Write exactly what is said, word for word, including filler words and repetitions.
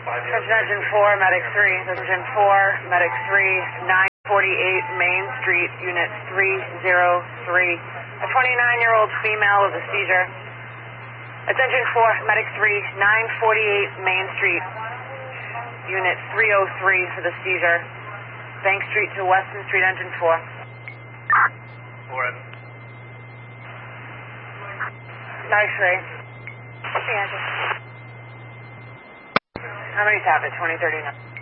Attention Engine four, Medic three. Engine four, Medic three, nine forty-eight Main Street, Unit three oh three. A twenty-nine-year-old female with a seizure. Attention four, Medic three, nine forty-eight Main Street, Unit three oh three for the seizure. Bank Street to Weston Street, Engine four. four. Nice three. What's the engine? How many tap it? twenty thirty-nine.